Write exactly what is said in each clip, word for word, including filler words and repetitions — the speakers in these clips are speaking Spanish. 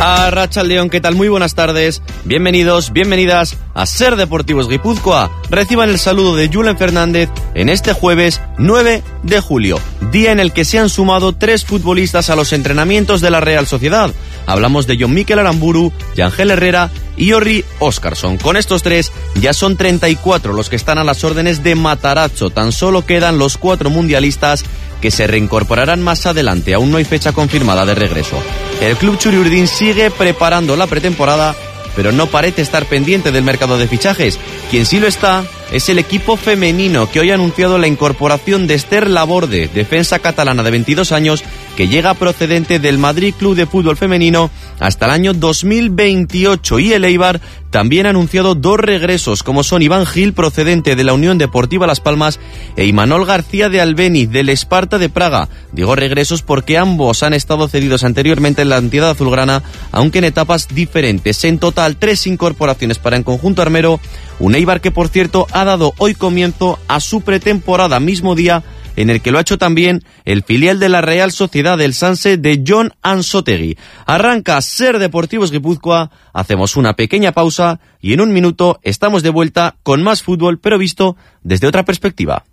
Arratsaldeon, ¿qué tal? Muy buenas tardes. Bienvenidos, bienvenidas a Ser Deportivos Guipúzcoa. Reciban el saludo de Julen Fernández en este jueves nueve de julio, día en el que se han sumado tres futbolistas a los entrenamientos de la Real Sociedad. Hablamos de Jon Mikel Aramburu, Yangel Herrera y Orri Óscarsson. Con estos tres ya son treinta y cuatro los que están a las órdenes de Matarazzo. Tan solo quedan los cuatro mundialistas que se reincorporarán más adelante. Aún no hay fecha confirmada de regreso. El club Txuri-Urdin sigue preparando la pretemporada, pero no parece estar pendiente del mercado de fichajes. Quien sí lo está es el equipo femenino, que hoy ha anunciado la incorporación de Esther Laborde, defensa catalana de veintidós años, que llega procedente del Madrid Club de Fútbol Femenino hasta el año dos mil veintiocho. Y el Eibar también ha anunciado dos regresos, como son Iván Gil, procedente de la Unión Deportiva Las Palmas, e Imanol García de Albeni, del Esparta de Praga. Digo regresos porque ambos han estado cedidos anteriormente en la entidad azulgrana, aunque en etapas diferentes. En total, tres incorporaciones para el conjunto armero. Un Eibar que, por cierto, ha dado hoy comienzo a su pretemporada, mismo día en el que lo ha hecho también el filial de la Real Sociedad, del Sanse de Jon Ansotegui. Arranca Ser Deportivos Guipúzcoa, hacemos una pequeña pausa y en un minuto estamos de vuelta con más fútbol, pero visto desde otra perspectiva.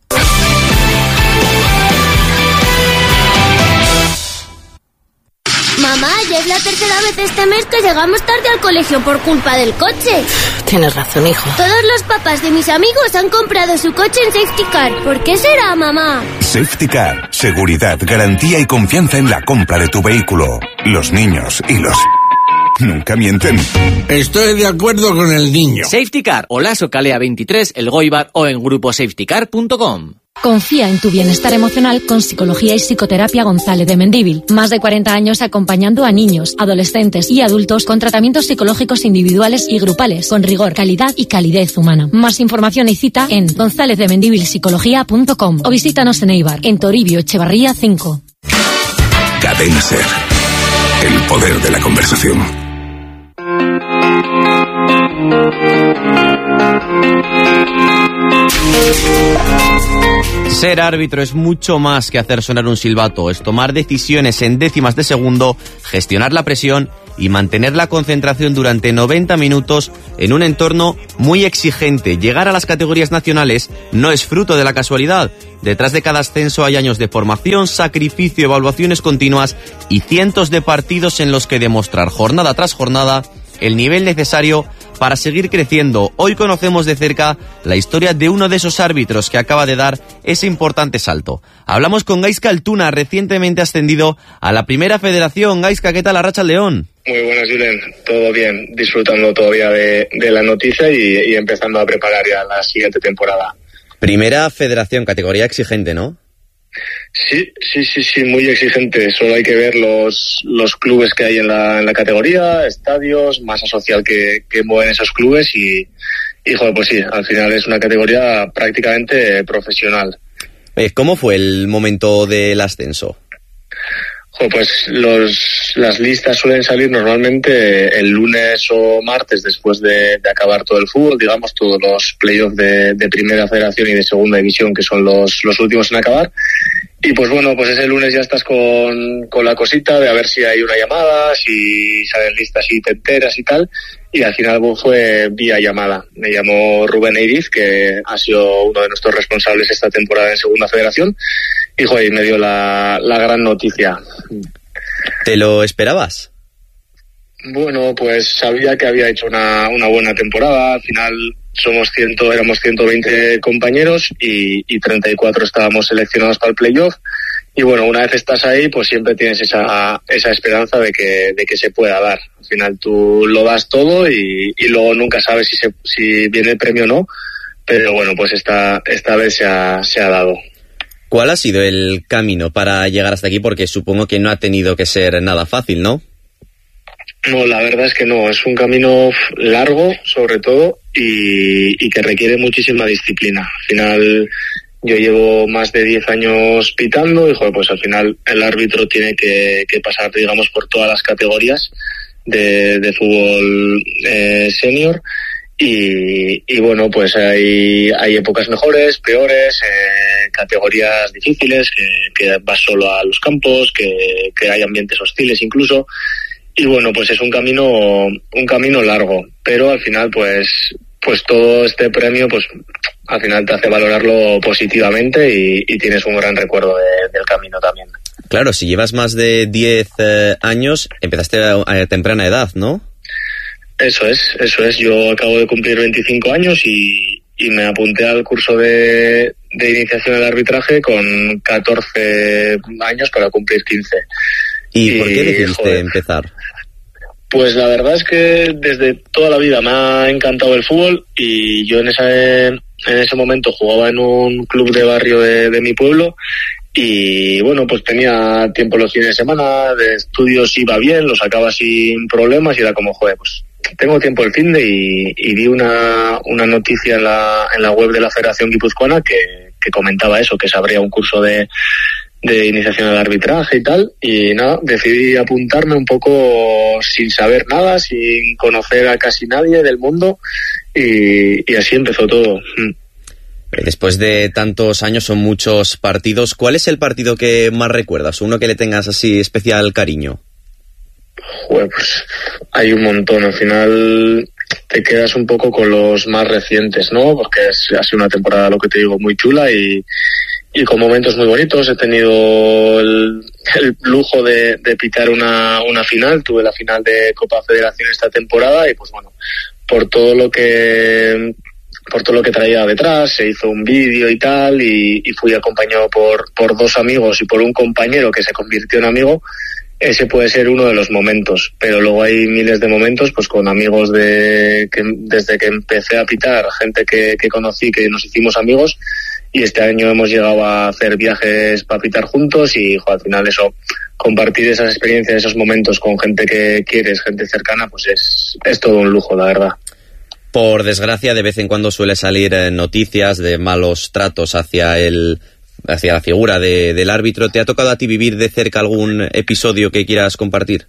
Mamá, ya es la tercera vez este mes que llegamos tarde al colegio por culpa del coche. Tienes razón, hijo. Todos los papás de mis amigos han comprado su coche en Safety Car. ¿Por qué será, mamá? Safety Car. Seguridad, garantía y confianza en la compra de tu vehículo. Los niños y los... nunca mienten. Estoy de acuerdo con el niño. Safety Car, Olaso Calea veintitrés, El Goibar o en grupo safety car punto com. Confía en tu bienestar emocional con Psicología y Psicoterapia González de Mendívil. Más de cuarenta años acompañando a niños, adolescentes y adultos con tratamientos psicológicos individuales y grupales, con rigor, calidad y calidez humana. Más información y cita en gonzález de mendívil psicología punto com o visítanos en Eibar, en Toribio Echevarría cinco. Cadena Ser. El poder de la conversación. Ser árbitro es mucho más que hacer sonar un silbato, es tomar decisiones en décimas de segundo, gestionar la presión y mantener la concentración durante noventa minutos en un entorno muy exigente. Llegar a las categorías nacionales no es fruto de la casualidad. Detrás de cada ascenso hay años de formación, sacrificio, evaluaciones continuas y cientos de partidos en los que demostrar jornada tras jornada el nivel necesario para seguir creciendo. Hoy conocemos de cerca la historia de uno de esos árbitros que acaba de dar ese importante salto. Hablamos con Gaizka Altuna, recientemente ascendido a la Primera Federación. Gaizka, ¿qué tal? Arratsaldeon. Muy buenas, Julen. Todo bien, disfrutando todavía de, de la noticia y, y empezando a preparar ya la siguiente temporada. Primera Federación, categoría exigente, ¿no? Sí, sí, sí, sí, muy exigente. Solo hay que ver los los clubes que hay en la, en la categoría, estadios, masa social que, que mueven esos clubes y, y, joder, pues sí, al final es una categoría prácticamente profesional. ¿Cómo fue el momento del ascenso? Joder, pues los, las listas suelen salir normalmente el lunes o martes después de, de acabar todo el fútbol, digamos, todos los playoffs de, de Primera Federación y de Segunda División, que son los, los últimos en acabar. Y pues bueno, pues ese lunes ya estás con, con la cosita de a ver si hay una llamada, si salen listas y te enteras y tal. Y al final pues, fue vía llamada. Me llamó Rubén Eiriz, que ha sido uno de nuestros responsables esta temporada en Segunda Federación. Y joder, me dio la, la gran noticia. ¿Te lo esperabas? Bueno, pues sabía que había hecho una, una buena temporada. Al final somos ciento, éramos ciento veinte compañeros y, y treinta y cuatro estábamos seleccionados para el playoff. Y bueno, una vez estás ahí, pues siempre tienes esa, esa esperanza de que, de que se pueda dar. Al final tú lo das todo y, y luego nunca sabes si, se, si viene el premio o no. Pero bueno, pues esta, esta vez se ha, se ha dado. ¿Cuál ha sido el camino para llegar hasta aquí? Porque supongo que no ha tenido que ser nada fácil, ¿no? No, la verdad es que no. Es un camino largo, sobre todo, y, y que requiere muchísima disciplina. Al final, yo llevo más de diez años pitando y, joder, pues al final el árbitro tiene que, que pasar, digamos, por todas las categorías de, de fútbol eh, senior. Y, y bueno, pues hay, hay épocas mejores, peores, eh, categorías difíciles, que, que vas solo a los campos, que, que hay ambientes hostiles incluso. y bueno, pues es un camino un camino largo, pero al final pues pues todo este premio pues al final te hace valorarlo positivamente y, y tienes un gran recuerdo de, del camino también. Claro, si llevas más de diez eh, años, empezaste a, a temprana edad, ¿no? Eso es, eso es. Yo acabo de cumplir veinticinco años y, y me apunté al curso de, de iniciación al arbitraje con catorce años para cumplir quince. ¿Y, y por qué decidiste joder, empezar? Pues la verdad es que desde toda la vida me ha encantado el fútbol y yo en ese, en ese momento jugaba en un club de barrio de, de mi pueblo. Y bueno, pues tenía tiempo los fines de semana, de estudios iba bien, lo sacaba sin problemas y era como, joder, pues tengo tiempo el finde y, y vi una, una noticia en la, en la web de la Federación Guipuzcoana que, que comentaba eso, que se abría un curso de, de iniciación al arbitraje y tal, y nada, decidí apuntarme un poco sin saber nada, sin conocer a casi nadie del mundo y, y así empezó todo. Después de tantos años, son muchos partidos. ¿Cuál es el partido que más recuerdas? Uno que le tengas así especial cariño. Joder, pues hay un montón. Al final te quedas un poco con los más recientes, ¿no? Porque es, ha sido una temporada, lo que te digo, muy chula y, y con momentos muy bonitos. He tenido el, el lujo de, de pitar una, una final. Tuve la final de Copa Federación esta temporada y pues bueno, por todo lo que... por todo lo que traía detrás, se hizo un vídeo y tal, y, y fui acompañado por, por dos amigos y por un compañero que se convirtió en amigo. Ese puede ser uno de los momentos, pero luego hay miles de momentos pues con amigos de que desde que empecé a pitar, gente que, que conocí, que nos hicimos amigos, y este año hemos llegado a hacer viajes para pitar juntos y jo, al final eso, compartir esas experiencias, esos momentos con gente que quieres, gente cercana, pues es, es todo un lujo, la verdad. Por desgracia, de vez en cuando suele salir eh, noticias de malos tratos hacia el hacia la figura de, del árbitro. ¿Te ha tocado a ti vivir de cerca algún episodio que quieras compartir?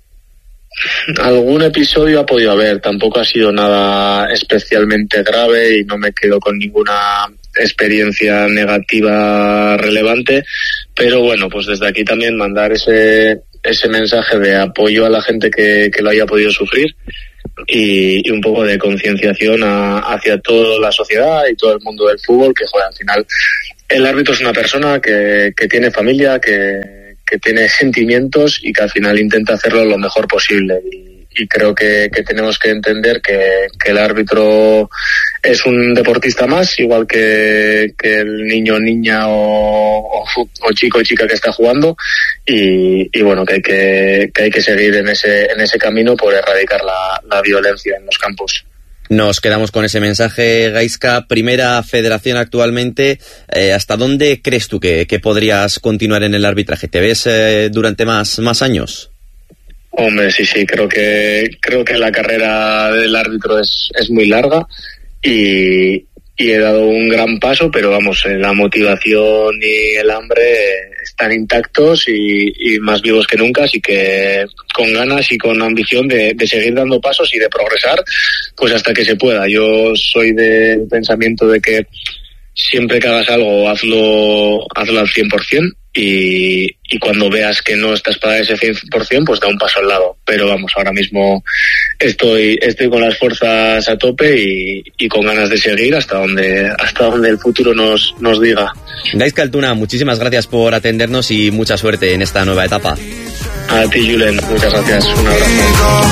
Algún episodio ha podido haber, tampoco ha sido nada especialmente grave y no me quedo con ninguna experiencia negativa relevante, pero bueno, pues desde aquí también mandar ese, ese mensaje de apoyo a la gente que, que lo haya podido sufrir. Y, y un poco de concienciación hacia toda la sociedad y todo el mundo del fútbol, que joder, al final el árbitro es una persona que, que tiene familia, que, que tiene sentimientos y que al final intenta hacerlo lo mejor posible. Y, y creo que, que tenemos que entender que, que el árbitro es un deportista más, igual que, que el niño, niña o, o, o chico o chica que está jugando, y, y bueno, que hay que, que hay que seguir en ese, en ese camino por erradicar la, la violencia en los campos. Nos quedamos con ese mensaje, Gaizka. Primera federación actualmente, eh, ¿hasta dónde crees tú que, que podrías continuar en el arbitraje? ¿Te ves eh, durante más, más años? Hombre, sí, sí, creo que creo que la carrera del árbitro es, es muy larga y, y he dado un gran paso, pero vamos, la motivación y el hambre están intactos y, y más vivos que nunca, así que con ganas y con ambición de, de seguir dando pasos y de progresar, pues hasta que se pueda. Yo soy del pensamiento de que siempre que hagas algo, hazlo, hazlo al cien por ciento. Y, y cuando veas que no estás para ese cien por ciento, pues da un paso al lado. Pero vamos, ahora mismo estoy estoy con las fuerzas a tope y, y con ganas de seguir hasta donde hasta donde el futuro nos, nos diga. Gaizka Altuna, muchísimas gracias por atendernos y mucha suerte en esta nueva etapa. A ti, Julen, muchas gracias. Un abrazo.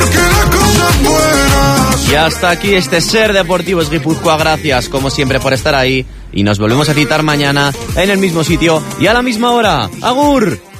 Y hasta aquí este Ser Deportivos Guipúzcoa. Gracias, como siempre, por estar ahí. Y nos volvemos a citar mañana en el mismo sitio y a la misma hora. ¡Agur!